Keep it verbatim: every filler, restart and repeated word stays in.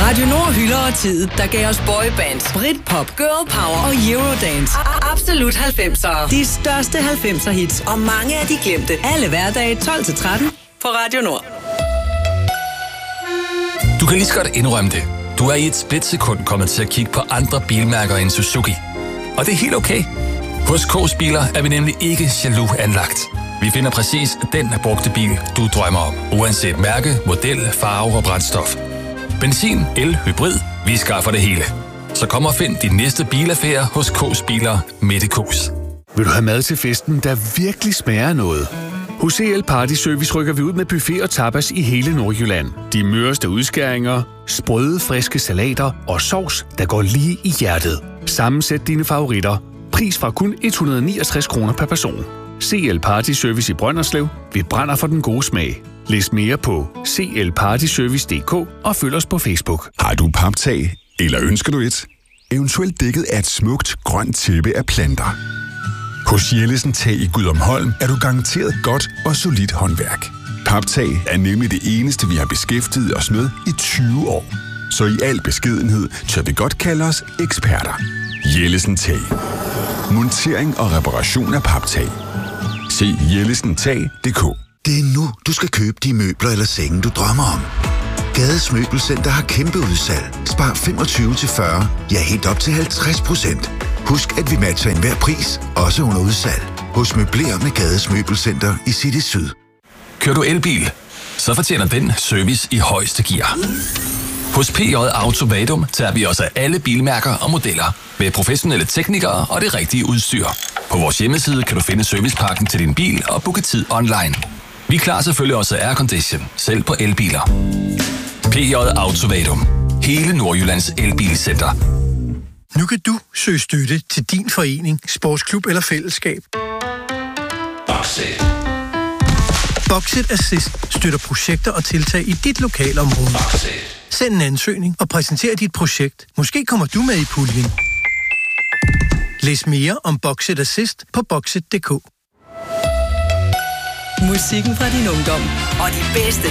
Radio Nord hylder og tid, der gav os boybands, Britpop, girl power og Eurodance. Absolut halvfemsere. De største halvfemser hits og mange af de glemte. Alle hverdage tolv til tretten på Radio Nord. Du kan lige så godt indrømme det. Du er i et splitsekund kommet til at kigge på andre bilmærker end Suzuki. Og det er helt okay. Hos K's Biler er vi nemlig ikke jaloux anlagt. Vi finder præcis den brugte bil, du drømmer om. Uanset mærke, model, farve og brændstof. Benzin, el, hybrid, vi skaffer det hele. Så kom og find din næste bilaffære hos K's Biler midt i K's. Vil du have mad til festen, der virkelig smager af noget? Hos C L Party Service rykker vi ud med buffet og tapas i hele Nordjylland. De møreste udskæringer, sprøde, friske salater og sovs, der går lige i hjertet. Sammensæt dine favoritter. Pris fra kun et hundrede og niogtres kroner per person. C L Party Service i Brønderslev. Vi brænder for den gode smag. Læs mere på c l party service punktum d k og følg os på Facebook. Har du paptag, eller ønsker du et? Eventuelt dækket af et smukt, grønt tæppe af planter. Hos Jellesen Tag i Gudumholm er du garanteret godt og solidt håndværk. Paptag er nemlig det eneste, vi har beskæftiget os med i tyve år. Så i al beskedenhed tør vi godt kalde os eksperter. Jellesen Tag. Montering og reparation af paptag. Se jellesen tag punktum d k. Det er nu, du skal købe de møbler eller senge, du drømmer om. Gades Møbelcenter har kæmpe udsalg. Spar femogtyve til fyrre, ja helt op til halvtreds procent. Husk, at vi matcher enhver pris, også under udsalg. Hos Møbler med Gades Møbelcenter i City Syd. Kører du elbil? Så fortjener den service i højeste gear. Hos P J Auto Vadum tager vi os af alle bilmærker og modeller med professionelle teknikere og det rigtige udstyr. På vores hjemmeside kan du finde servicepakken til din bil og booke tid online. Vi klarer selvfølgelig også aircondition, selv på elbiler. P J Auto Vadum. Hele Nordjyllands elbilcenter. Nu kan du søge støtte til din forening, sportsklub eller fællesskab. Boxit. Boxit Assist støtter projekter og tiltag i dit lokalområde. Boxit. Send en ansøgning og præsenter dit projekt. Måske kommer du med i puljen. Læs mere om Boxit Assist på boxit punktum d k. Musikken fra din ungdom og de bedste